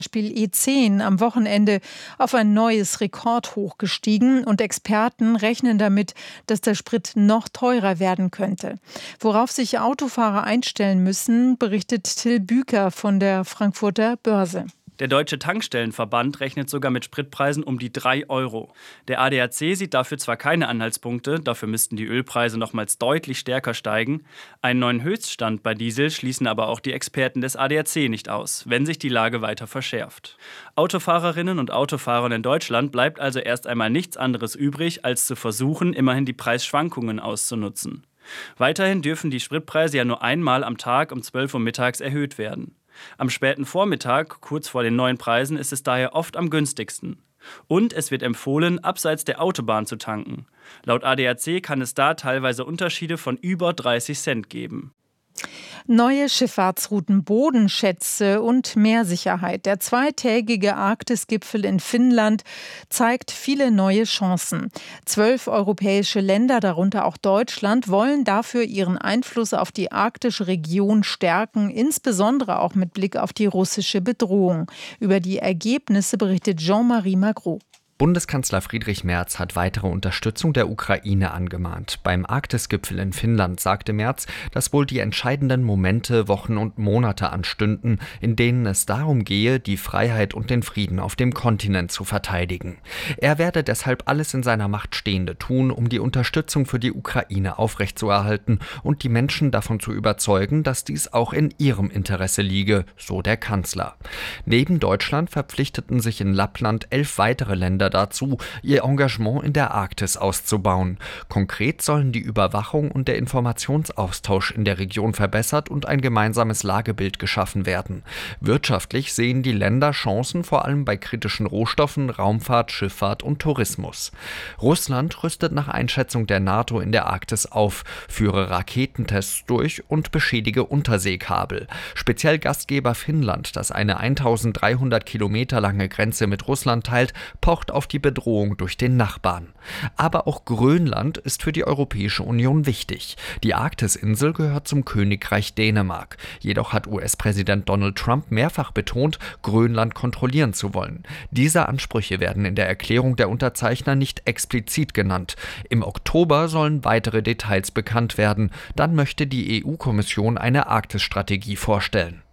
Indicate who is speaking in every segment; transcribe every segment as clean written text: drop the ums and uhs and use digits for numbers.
Speaker 1: Beispiel E10 am Wochenende auf ein neues Rekordhoch gestiegen und Experten rechnen damit, dass der Sprit noch teurer werden könnte. Worauf sich Autofahrer einstellen müssen, berichtet Till Büker von der Frankfurter Börse.
Speaker 2: Der Deutsche Tankstellenverband rechnet sogar mit Spritpreisen um die 3 Euro. Der ADAC sieht dafür zwar keine Anhaltspunkte, dafür müssten die Ölpreise nochmals deutlich stärker steigen. Einen neuen Höchststand bei Diesel schließen aber auch die Experten des ADAC nicht aus, wenn sich die Lage weiter verschärft. Autofahrerinnen und Autofahrern in Deutschland bleibt also erst einmal nichts anderes übrig, als zu versuchen, immerhin die Preisschwankungen auszunutzen. Weiterhin dürfen die Spritpreise ja nur einmal am Tag um 12 Uhr mittags erhöht werden. Am späten Vormittag, kurz vor den neuen Preisen, ist es daher oft am günstigsten. Und es wird empfohlen, abseits der Autobahn zu tanken. Laut ADAC kann es da teilweise Unterschiede von über 30 Cent geben.
Speaker 1: Neue Schifffahrtsrouten, Bodenschätze und mehr Sicherheit. Der zweitägige Arktisgipfel in Finnland zeigt viele neue Chancen. 12 europäische Länder, darunter auch Deutschland, wollen dafür ihren Einfluss auf die arktische Region stärken, insbesondere auch mit Blick auf die russische Bedrohung. Über die Ergebnisse berichtet Jean-Marie Magro.
Speaker 3: Bundeskanzler Friedrich Merz hat weitere Unterstützung der Ukraine angemahnt. Beim Arktisgipfel in Finnland sagte Merz, dass wohl die entscheidenden Momente, Wochen und Monate anstünden, in denen es darum gehe, die Freiheit und den Frieden auf dem Kontinent zu verteidigen. Er werde deshalb alles in seiner Macht Stehende tun, um die Unterstützung für die Ukraine aufrechtzuerhalten und die Menschen davon zu überzeugen, dass dies auch in ihrem Interesse liege, so der Kanzler. Neben Deutschland verpflichteten sich in Lappland 11 weitere Länder dazu, ihr Engagement in der Arktis auszubauen. Konkret sollen die Überwachung und der Informationsaustausch in der Region verbessert und ein gemeinsames Lagebild geschaffen werden. Wirtschaftlich sehen die Länder Chancen vor allem bei kritischen Rohstoffen, Raumfahrt, Schifffahrt und Tourismus. Russland rüstet nach Einschätzung der NATO in der Arktis auf, führe Raketentests durch und beschädige Unterseekabel. Speziell Gastgeber Finnland, das eine 1300 Kilometer lange Grenze mit Russland teilt, pocht auf die Bedrohung durch den Nachbarn. Aber auch Grönland ist für die Europäische Union wichtig. Die Arktisinsel gehört zum Königreich Dänemark. Jedoch hat US-Präsident Donald Trump mehrfach betont, Grönland kontrollieren zu wollen. Diese Ansprüche werden in der Erklärung der Unterzeichner nicht explizit genannt. Im Oktober sollen weitere Details bekannt werden. Dann möchte die EU-Kommission eine Arktisstrategie vorstellen.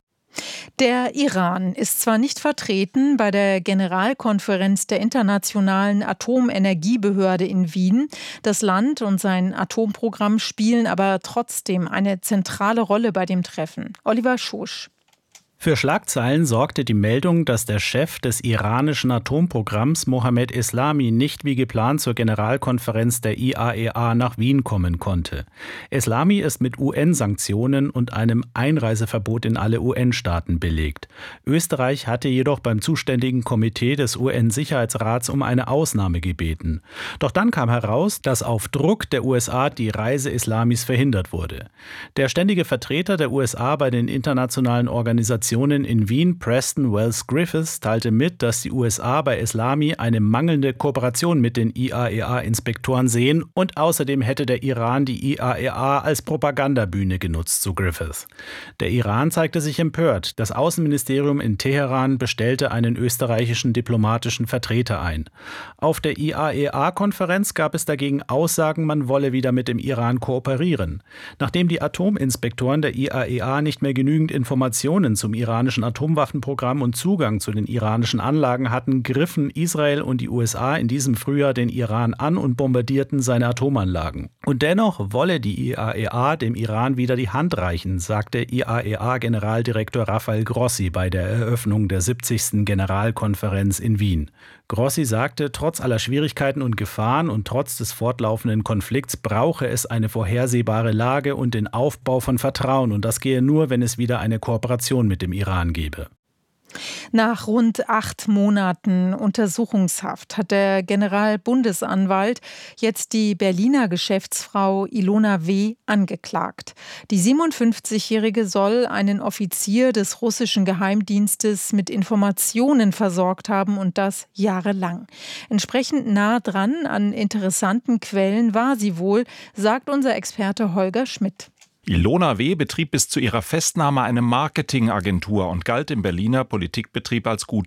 Speaker 1: Der Iran ist zwar nicht vertreten bei der Generalkonferenz der Internationalen Atomenergiebehörde in Wien. Das Land und sein Atomprogramm spielen aber trotzdem eine zentrale Rolle bei dem Treffen. Oliver Schosch.
Speaker 4: Für Schlagzeilen sorgte die Meldung, dass der Chef des iranischen Atomprogramms Mohammad Eslami nicht wie geplant zur Generalkonferenz der IAEA nach Wien kommen konnte. Eslami ist mit UN-Sanktionen und einem Einreiseverbot in alle UN-Staaten belegt. Österreich hatte jedoch beim zuständigen Komitee des UN-Sicherheitsrats um eine Ausnahme gebeten. Doch dann kam heraus, dass auf Druck der USA die Reise Eslamis verhindert wurde. Der ständige Vertreter der USA bei den internationalen Organisationen in Wien, Preston Wells Griffiths, teilte mit, dass die USA bei Eslami eine mangelnde Kooperation mit den IAEA-Inspektoren sehen und außerdem hätte der Iran die IAEA als Propagandabühne genutzt, so Griffiths. Der Iran zeigte sich empört. Das Außenministerium in Teheran bestellte einen österreichischen diplomatischen Vertreter ein. Auf der IAEA-Konferenz gab es dagegen Aussagen, man wolle wieder mit dem Iran kooperieren. Nachdem die Atominspektoren der IAEA nicht mehr genügend Informationen zum iranischen Atomwaffenprogramm und Zugang zu den iranischen Anlagen hatten, griffen Israel und die USA in diesem Frühjahr den Iran an und bombardierten seine Atomanlagen. Und dennoch wolle die IAEA dem Iran wieder die Hand reichen, sagte IAEA-Generaldirektor Rafael Grossi bei der Eröffnung der 70. Generalkonferenz in Wien. Grossi sagte, trotz aller Schwierigkeiten und Gefahren und trotz des fortlaufenden Konflikts brauche es eine vorhersehbare Lage und den Aufbau von Vertrauen. Und das gehe nur, wenn es wieder eine Kooperation mit dem Iran gebe.
Speaker 1: Nach rund 8 Monaten Untersuchungshaft hat der Generalbundesanwalt jetzt die Berliner Geschäftsfrau Ilona W. angeklagt. Die 57-Jährige soll einen Offizier des russischen Geheimdienstes mit Informationen versorgt haben und das jahrelang. Entsprechend nah dran an interessanten Quellen war sie wohl, sagt unser Experte Holger Schmidt.
Speaker 5: Ilona W. betrieb bis zu ihrer Festnahme eine Marketingagentur und galt im Berliner Politikbetrieb als gut